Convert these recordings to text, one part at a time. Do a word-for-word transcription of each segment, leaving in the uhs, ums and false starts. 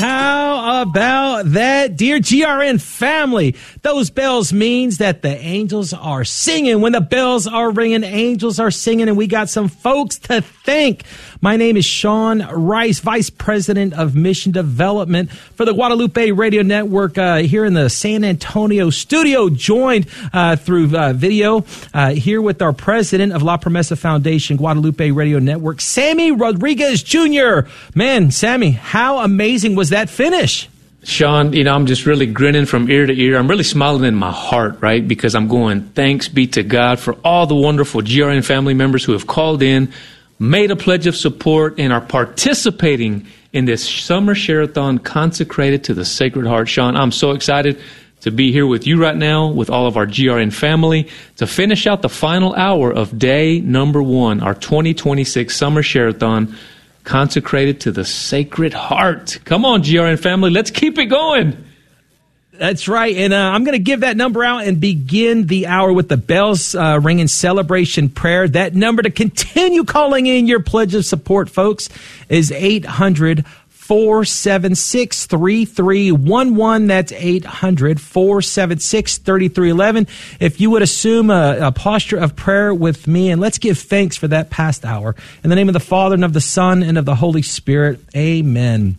How about that, dear G R N family? Those bells means that the angels are singing. When the bells are ringing, angels are singing, and we got some folks to thank. My name is Sean Rice, Vice President of Mission Development for the Guadalupe Radio Network uh, here in the San Antonio studio, joined uh, through uh, video uh, here with our president of La Promesa Foundation, Guadalupe Radio Network, Sammy Rodriguez Junior Man, Sammy, how amazing was that finish? Sean, you know, I'm just really grinning from ear to ear. I'm really smiling in my heart, right? Because I'm going, thanks be to God for all the wonderful G R N family members who have called in, made a pledge of support, and are participating in this summer share-a-thon consecrated to the Sacred Heart. Sean, I'm so excited to be here with you right now, with all of our G R N family, to finish out the final hour of day number one, our twenty twenty-six summer share-a-thon consecrated to the Sacred Heart. Come on, G R N family, let's keep it going. That's right, and uh, I'm going to give that number out and begin the hour with the bells uh, ringing celebration prayer. That number to continue calling in your pledge of support, folks, is eight hundred, four seven six, three three one one. That's eight hundred, four seven six, three three one one. If you would assume a, a posture of prayer with me, and let's give thanks for that past hour. In the name of the Father, and of the Son, and of the Holy Spirit, amen.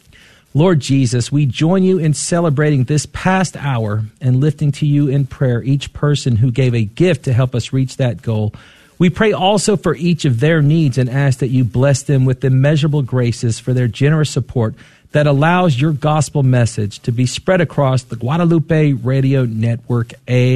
Lord Jesus, we join you in celebrating this past hour and lifting to you in prayer each person who gave a gift to help us reach that goal. We pray also for each of their needs and ask that you bless them with immeasurable graces for their generous support that allows your gospel message to be spread across the Guadalupe Radio Network.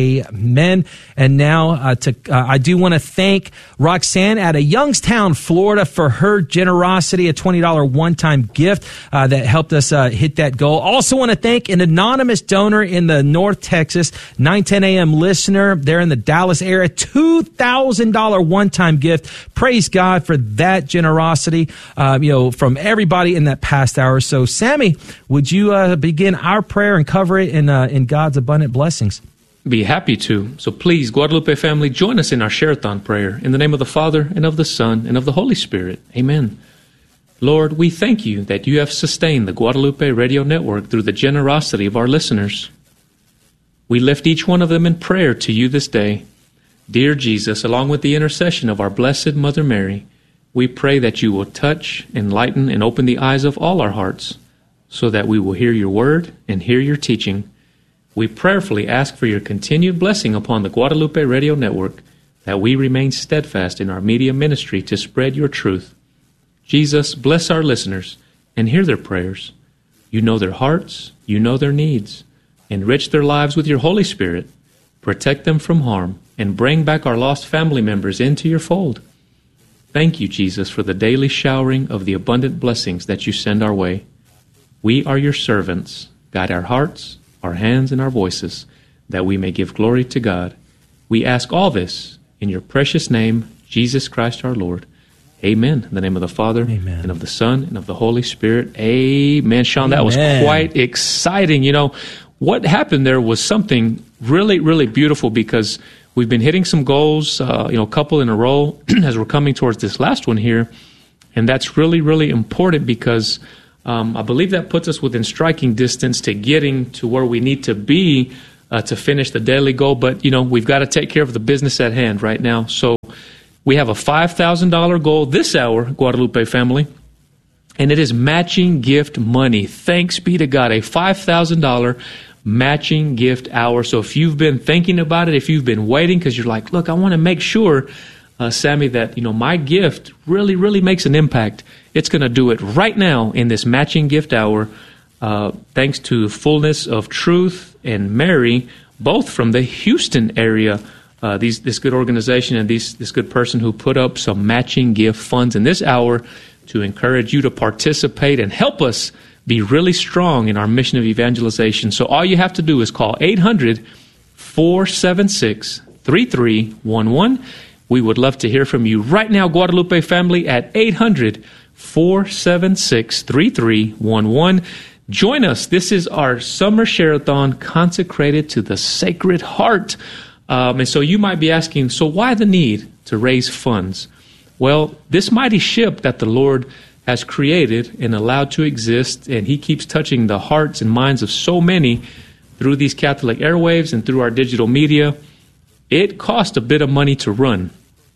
Amen. And now uh, to, uh, I do want to thank Roxanne out of Youngstown, Florida, for her generosity, a twenty dollars one-time gift uh, that helped us uh, hit that goal. Also want to thank an anonymous donor in the North Texas, nine ten a.m. listener there in the Dallas area, two thousand dollars one-time gift. Praise God for that generosity, uh, you know, from everybody in that past hour. So, Sammy, would you uh, begin our prayer and cover it in uh, in God's abundant blessings? Be happy to. So please, Guadalupe family, join us in our share-a-thon prayer. In the name of the Father, and of the Son, and of the Holy Spirit. Amen. Lord, we thank you that you have sustained the Guadalupe Radio Network through the generosity of our listeners. We lift each one of them in prayer to you this day. Dear Jesus, along with the intercession of our Blessed Mother Mary, we pray that you will touch, enlighten, and open the eyes of all our hearts so that we will hear your word and hear your teaching. We prayerfully ask for your continued blessing upon the Guadalupe Radio Network, that we remain steadfast in our media ministry to spread your truth. Jesus, bless our listeners and hear their prayers. You know their hearts, you know their needs. Enrich their lives with your Holy Spirit. Protect them from harm and bring back our lost family members into your fold. Thank you, Jesus, for the daily showering of the abundant blessings that you send our way. We are your servants. Guide our hearts, our hands, and our voices, that we may give glory to God. We ask all this in your precious name, Jesus Christ our Lord. Amen. In the name of the Father, Amen. And of the Son, and of the Holy Spirit. Amen. Sean, Amen. That was quite exciting. You know, what happened there was something really, really beautiful, because we've been hitting some goals, uh, you know, a couple in a row as we're coming towards this last one here. And that's really, really important, because um, I believe that puts us within striking distance to getting to where we need to be uh, to finish the daily goal. But, you know, we've got to take care of the business at hand right now. So we have a five thousand dollars goal this hour, Guadalupe family, and it is matching gift money. Thanks be to God, a five thousand dollars matching gift hour. So if you've been thinking about it, if you've been waiting because you're like, look, I want to make sure, uh, Sammy, that, you know, my gift really, really makes an impact, it's going to do it right now in this matching gift hour, uh, thanks to Fullness of Truth and Mary, both from the Houston area. Uh, these this good organization and these this good person who put up some matching gift funds in this hour to encourage you to participate and help us be really strong in our mission of evangelization. So all you have to do is call eight hundred, four seven six, three three one one. We would love to hear from you right now, Guadalupe family, at eight hundred, four seven six, three three one one. Join us. This is our summer share-a-thon consecrated to the Sacred Heart. Um, and so you might be asking, so why the need to raise funds? Well, this mighty ship that the Lord has created and allowed to exist, and he keeps touching the hearts and minds of so many through these Catholic airwaves and through our digital media. It cost a bit of money to run.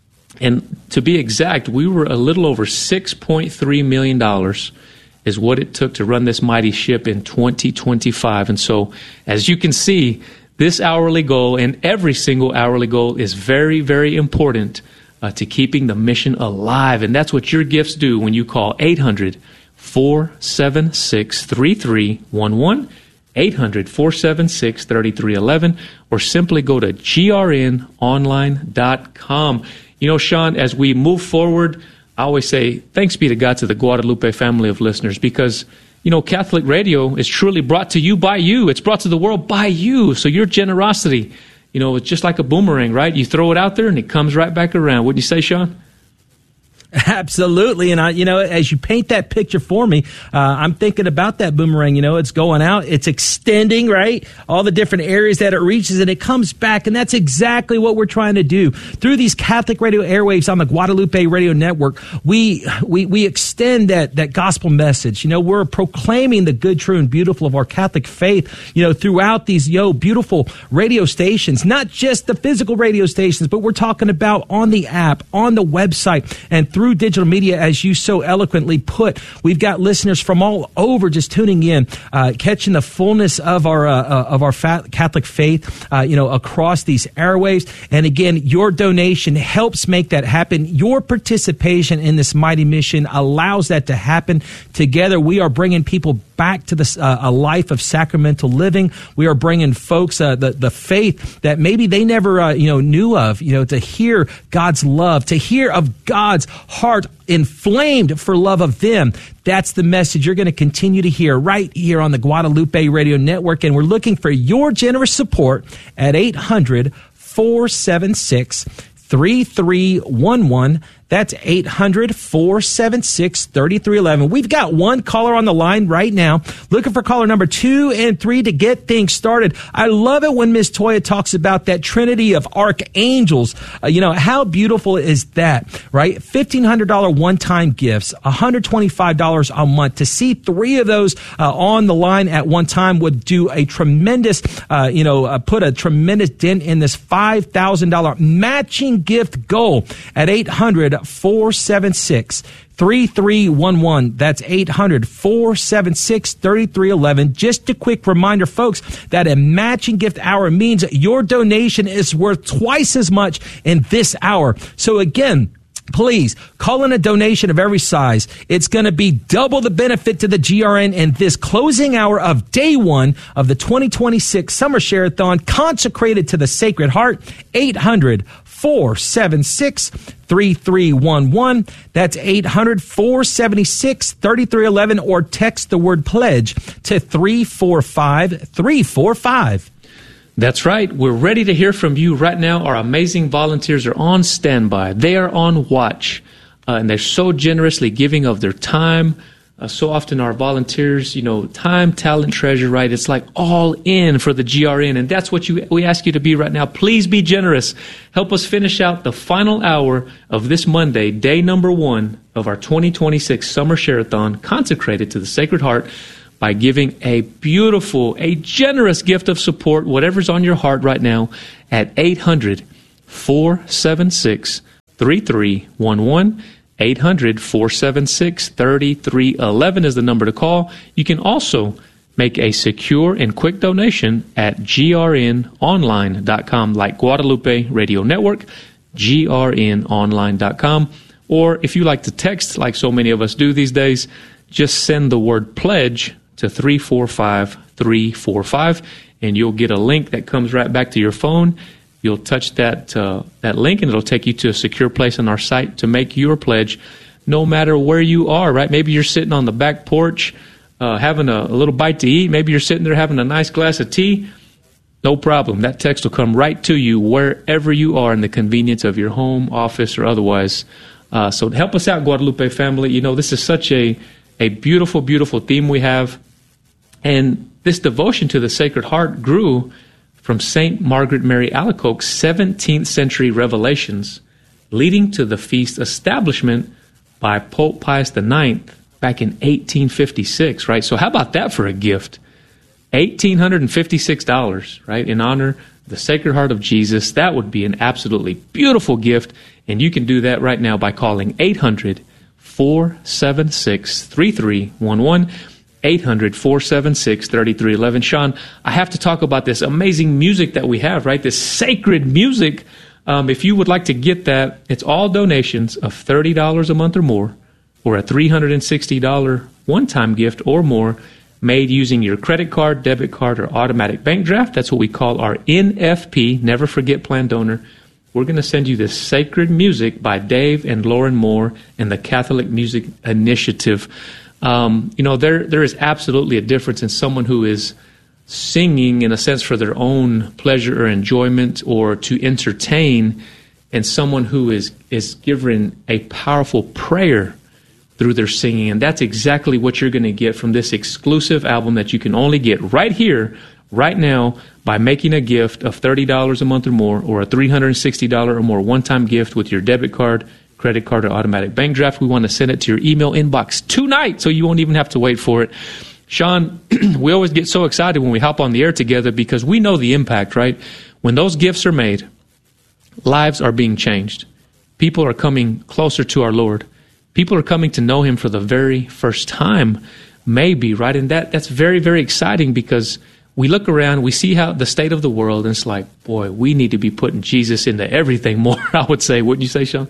And to be exact, we were a little over six point three million dollars is what it took to run this mighty ship in twenty twenty-five. And so, as you can see, this hourly goal and every single hourly goal is very, very important uh, to keeping the mission alive. And that's what your gifts do when you call eight hundred, four seven six, three three one one, eight hundred, four seven six, three three one one, or simply go to G R N online dot com. You know, Sean, as we move forward, I always say, thanks be to God, to the Guadalupe family of listeners, because, you know, Catholic radio is truly brought to you by you. It's brought to the world by you. So your generosity, you know, it's just like a boomerang, right? You throw it out there and it comes right back around. Wouldn't you say, Sean? Absolutely. And I, you know, as you paint that picture for me, uh, I'm thinking about that boomerang. You know, it's going out, it's extending, right? All the different areas that it reaches, and it comes back. And that's exactly what we're trying to do through these Catholic radio airwaves on the Guadalupe Radio Network. We, we, we extend that, that gospel message. You know, we're proclaiming the good, true, and beautiful of our Catholic faith, you know, throughout these, yo, beautiful radio stations, not just the physical radio stations, but we're talking about on the app, on the website, and through Through digital media, as you so eloquently put. We've got listeners from all over just tuning in, uh, catching the fullness of our uh, uh, of our fa- Catholic faith, uh, you know, across these airwaves. And again, your donation helps make that happen. Your participation in this mighty mission allows that to happen. Together, we are bringing people back to this, uh, a life of sacramental living. We are bringing folks uh, the the faith that maybe they never uh, you know knew of. You know, to hear God's love, to hear of God's heart inflamed for love of them. That's the message you're going to continue to hear right here on the Guadalupe Radio Network. And we're looking for your generous support at eight hundred, four seven six, three three one one. That's eight hundred, four seven six, three three one one. We've got one caller on the line right now, looking for caller number two and three to get things started. I love it when Miss Toya talks about that trinity of archangels. Uh, you know, how beautiful is that, right? fifteen hundred dollars one-time gifts, one hundred twenty-five dollars a month. To see three of those uh, on the line at one time would do a tremendous, uh, you know, uh, put a tremendous dent in this five thousand dollars matching gift goal at eight hundred, four seven six, three three one one. That's eight hundred, four seven six, three three one one. Just a quick reminder, folks, that a matching gift hour means your donation is worth twice as much in this hour. So again, please call in a donation of every size. It's going to be double the benefit to the G R N in this closing hour of day one of the twenty twenty-six Summer Share-a-thon consecrated to the Sacred Heart. eight hundred, four seven six, three three one one. That's eight hundred, four seven six, three three one one, or text the word pledge to three four five, three four five. That's right. We're ready to hear from you right now. Our amazing volunteers are on standby. They are on watch, uh, and they're so generously giving of their time. Uh, so often our volunteers, you know, time, talent, treasure, right? It's like all in for the G R N, and that's what you we ask you to be right now. Please be generous. Help us finish out the final hour of this Monday, day number one of our twenty twenty-six Summer Share-a-thon consecrated to the Sacred Heart, by giving a beautiful, a generous gift of support, whatever's on your heart right now, at eight hundred, four seven six, three three one one. eight hundred, four seven six, three three one one is the number to call. You can also make a secure and quick donation at G R N online dot com, like Guadalupe Radio Network, G R N online dot com. Or if you like to text, like so many of us do these days, just send the word pledge to three four five, three four five, and you'll get a link that comes right back to your phone. You'll touch that uh, that link, and it'll take you to a secure place on our site to make your pledge, no matter where you are, right? Maybe you're sitting on the back porch uh, having a, a little bite to eat. Maybe you're sitting there having a nice glass of tea. No problem. That text will come right to you wherever you are in the convenience of your home, office, or otherwise. Uh, so help us out, Guadalupe family. You know, this is such a, a beautiful, beautiful theme we have. And this devotion to the Sacred Heart grew from Saint Margaret Mary Alacoque's seventeenth century revelations, leading to the feast establishment by Pope Pius the ninth back in eighteen fifty-six, right? So how about that for a gift? one thousand eight hundred fifty-six dollars, right, in honor of the Sacred Heart of Jesus. That would be an absolutely beautiful gift, and you can do that right now by calling eight hundred, four seven six, three three one one, eight hundred, four seven six, three three one one. Sean, I have to talk about this amazing music that we have, right, this sacred music. Um, if you would like to get that, it's all donations of thirty dollars a month or more, or a three hundred sixty dollars one-time gift or more, made using your credit card, debit card, or automatic bank draft. That's what we call our N F P, Never Forget Plan Donor. We're going to send you this sacred music by Dave and Lauren Moore and the Catholic Music Initiative. Um, you know, there there is absolutely a difference in someone who is singing, in a sense, for their own pleasure or enjoyment or to entertain, and someone who is, is given a powerful prayer through their singing. And that's exactly what you're going to get from this exclusive album that you can only get right here, right now, by making a gift of thirty dollars a month or more, or a three hundred sixty dollars or more one-time gift with your debit card, credit card, or automatic bank draft. We want to send it to your email inbox tonight, so you won't even have to wait for it. Sean, we always get so excited when we hop on the air together because we know the impact, right? When those gifts are made, lives are being changed. People are coming closer to our Lord. People are coming to know him for the very first time, maybe, right? And that that's very, very exciting because we look around, we see how the state of the world, and it's like, boy, we need to be putting Jesus into everything more, I would say. Wouldn't you say, Sean?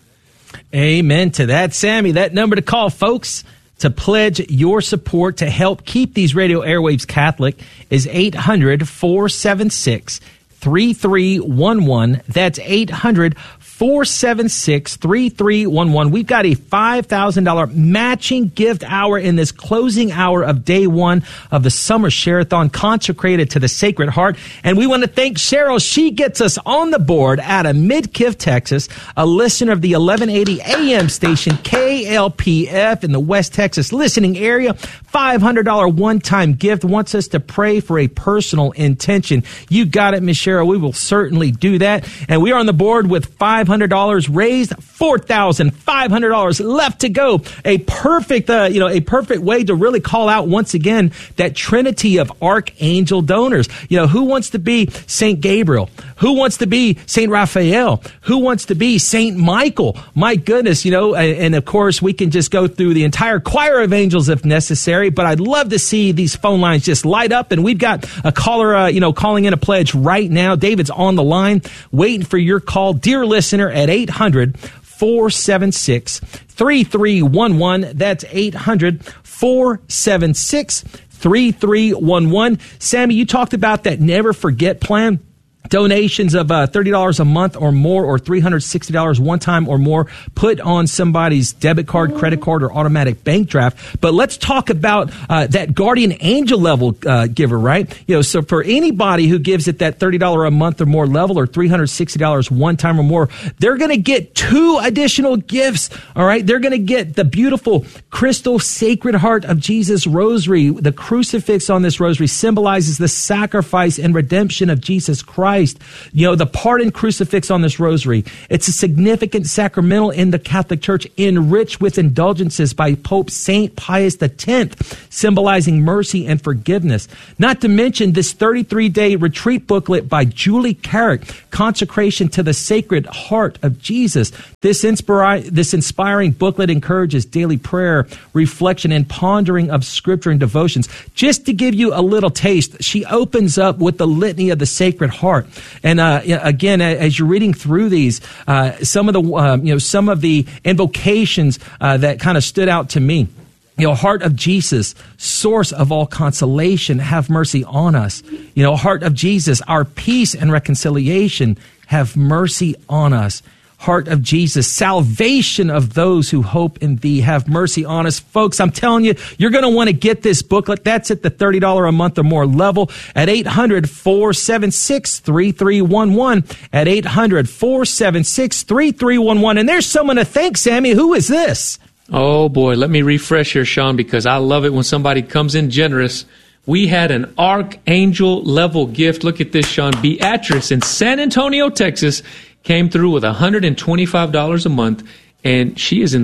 Amen to that, Sammy. That number to call, folks, to pledge your support to help keep these radio airwaves Catholic is eight hundred, four seven six, three three one one. That's eight hundred, four seven six, three three one one. We've got a five thousand dollars matching gift hour in this closing hour of day one of the Summer Share-a-thon consecrated to the Sacred Heart. And we want to thank Cheryl. She gets us on the board out of Midkiff, Texas, a listener of the eleven eighty A M station K L P F in the West Texas listening area. five hundred dollars one-time gift, wants us to pray for a personal intention. You got it, Miss Cheryl. We will certainly do that. And we are on the board with five hundred dollars raised, four thousand five hundred dollars left to go. A perfect, uh, you know, a perfect way to really call out once again that trinity of archangel donors. You know, who wants to be Saint Gabriel? Who wants to be Saint Raphael? Who wants to be Saint Michael? My goodness, you know, and, and of course we can just go through the entire choir of angels if necessary, but I'd love to see these phone lines just light up. And we've got a caller, uh, you know, calling in a pledge right now. David's on the line waiting for your call. Dear listener, at eight hundred, four seven six, three three one one. That's eight hundred, four seven six, three three one one. Sammy, you talked about that Never Forget plan. Donations of uh, thirty dollars a month or more, or three hundred sixty dollars one time or more, put on somebody's debit card, credit card, or automatic bank draft. But let's talk about uh, that guardian angel level uh, giver, right? You know, so for anybody who gives at that thirty dollars a month or more level, or three hundred sixty dollars one time or more, they're going to get two additional gifts. All right, they're going to get the beautiful crystal Sacred Heart of Jesus rosary. The crucifix on this rosary symbolizes the sacrifice and redemption of Jesus Christ. You know, the pardon crucifix on this rosary, it's a significant sacramental in the Catholic Church, enriched with indulgences by Pope Saint Pius X, symbolizing mercy and forgiveness. Not to mention this thirty-three day retreat booklet by Julie Carrick, Consecration to the Sacred Heart of Jesus. This, inspiri- this inspiring booklet encourages daily prayer, reflection, and pondering of Scripture and devotions. Just to give you a little taste, she opens up with the Litany of the Sacred Heart. And uh, again, as you're reading through these, uh, some of the uh, you know some of the invocations uh, that kind of stood out to me. You know, Heart of Jesus, source of all consolation, have mercy on us. You know, Heart of Jesus, our peace and reconciliation, have mercy on us. Heart of Jesus, salvation of those who hope in thee, have mercy on us. Folks, I'm telling you, you're going to want to get this booklet. That's at the thirty dollars a month or more level at eight hundred, four seven six, three three one one, at eight hundred, four seven six, three three one one. And there's someone to thank, Sammy. Who is this? Oh, boy, let me refresh here, Sean, because I love it when somebody comes in generous. We had an archangel level gift. Look at this, Sean. Beatrice in San Antonio, Texas, came through with one hundred twenty-five dollars a month, and she is in the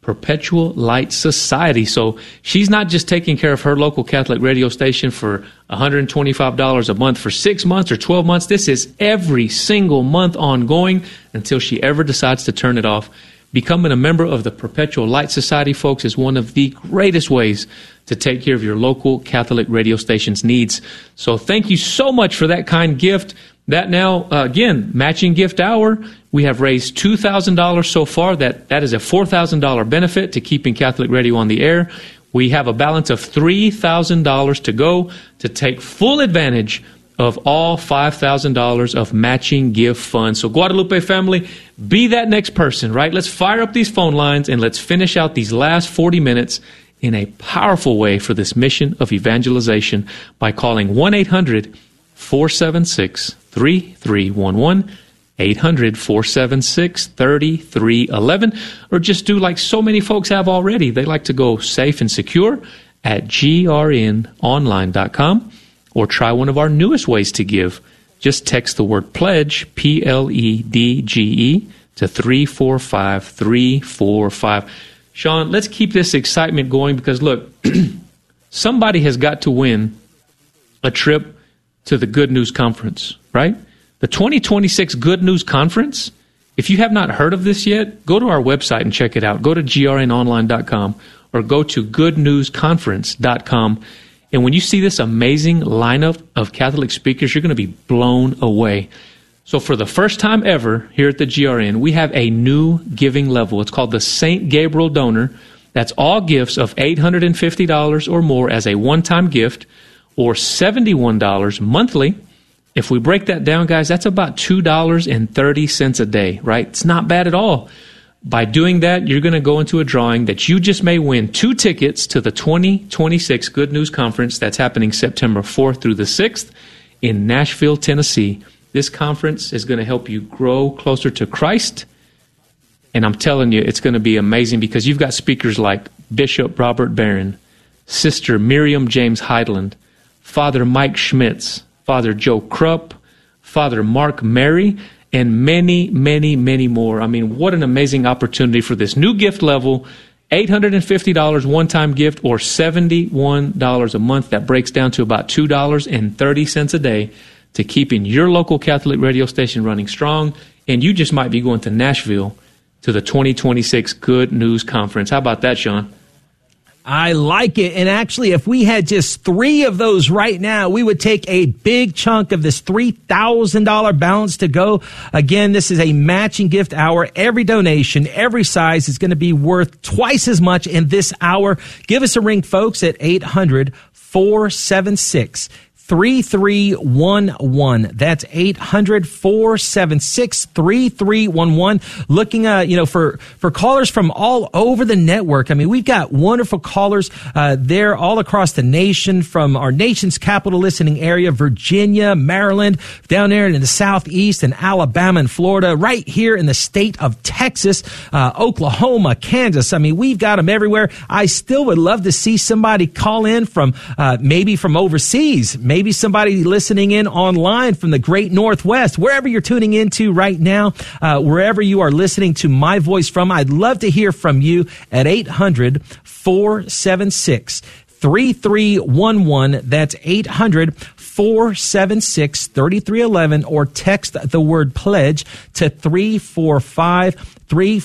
Perpetual Light Society. So she's not just taking care of her local Catholic radio station for one hundred twenty-five dollars a month for six months or twelve months. This is every single month ongoing until she ever decides to turn it off. Becoming a member of the Perpetual Light Society, folks, is one of the greatest ways to take care of your local Catholic radio station's needs. So thank you so much for that kind gift. That now, uh, again, matching gift hour, we have raised two thousand dollars so far. That That is a four thousand dollars benefit to keeping Catholic radio on the air. We have a balance of three thousand dollars to go to take full advantage of all five thousand dollars of matching gift funds. So Guadalupe family, be that next person, right? Let's fire up these phone lines and let's finish out these last forty minutes in a powerful way for this mission of evangelization by calling one eight hundred four seven six three three one one, eight hundred four seven six three three one one, or just do like so many folks have already. They like to go safe and secure at G R N online dot com, or try one of our newest ways to give. Just text the word pledge, P L E D G E, to three four five three four five. Sean, let's keep this excitement going because, look, somebody has got to win a trip to the Good News Conference, right? The twenty twenty-six Good News Conference. If you have not heard of this yet, go to our website and check it out. Go to G R N online dot com or go to good news conference dot com. And when you see this amazing lineup of Catholic speakers, you're going to be blown away. So for the first time ever here at the G R N, we have a new giving level. It's called the Saint Gabriel Donor. That's all gifts of eight hundred fifty dollars or more as a one-time gift, or seventy-one dollars monthly. If we break that down, guys, that's about two dollars and thirty cents a day, right? It's not bad at all. By doing that, you're going to go into a drawing that you just may win two tickets to the twenty twenty-six Good News Conference that's happening September fourth through the sixth in Nashville, Tennessee. This conference is going to help you grow closer to Christ. And I'm telling you, it's going to be amazing because you've got speakers like Bishop Robert Barron, Sister Miriam James Heidland, Father Mike Schmitz, Father Joe Krupp, Father Mark Mary, and many, many, many more. I mean, what an amazing opportunity for this new gift level, eight hundred fifty dollars one-time gift or seventy-one dollars a month. That breaks down to about two dollars and thirty cents a day to keeping your local Catholic radio station running strong. And you just might be going to Nashville to the twenty twenty-six Good News Conference. How about that, Sean? I like it. And actually, if we had just three of those right now, we would take a big chunk of this three thousand dollars balance to go. Again, this is a matching gift hour. Every donation, every size is going to be worth twice as much in this hour. Give us a ring, folks, at eight hundred four seven six three three one one. That's eight hundred four seven six three three one one. Looking, uh, you know, for, for callers from all over the network. I mean, we've got wonderful callers, uh, there all across the nation, from our nation's capital listening area, Virginia, Maryland, down there in the Southeast, and Alabama and Florida, right here in the state of Texas, uh, Oklahoma, Kansas. I mean, we've got them everywhere. I still would love to see somebody call in from, uh, maybe from overseas, maybe Maybe somebody listening in online from the great Northwest, wherever you're tuning into right now, uh, wherever you are listening to my voice from. I'd love to hear from you at eight hundred four seven six three three one one. That's eight hundred four seven six three three one one, or text the word pledge to three four five three